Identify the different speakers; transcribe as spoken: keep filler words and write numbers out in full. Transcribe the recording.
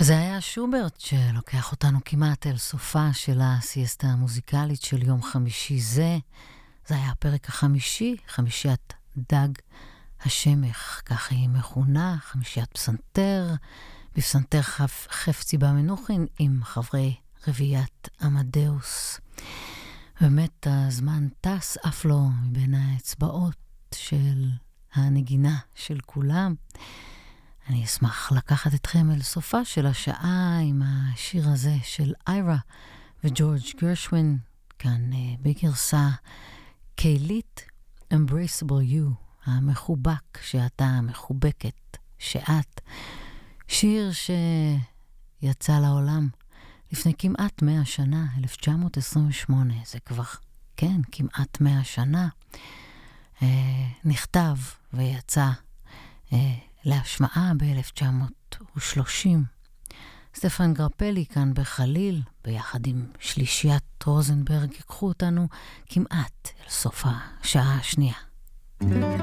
Speaker 1: זה היה שוברט שלוקח אותנו כמעט אל סופה של הסיאסטה המוזיקלית של יום חמישי זה. זה היה הפרק החמישי, חמישיית דג השמך, כך היא מכונה, חמישיית פסנתר, בפסנתר חפ, חפצי במנוחין עם חברי רביעיית עמדאוס. באמת הזמן טס אף לא מבין האצבעות של הנגינה של כולם. אני אשמח לקחת אתכם אל סופה של השעה עם השיר הזה של איירה וג'ורג' גרשווין, כאן uh, בגרסה קהילית, Embraceable You, המחובק שאתה, מחובקת שאת, שיר שיצא לעולם לפני כמעט מאה שנה, אלף תשע מאות עשרים ושמונה, זה כבר, כן, כמעט מאה שנה, uh, נכתב ויצא uh, להשמעה ב-אלף תשע מאות ושלושים. סטפן גרפלי כאן בחליל, ביחד עם שלישיית רוזנברג, יקחו אותנו כמעט אל סוף השעה השנייה.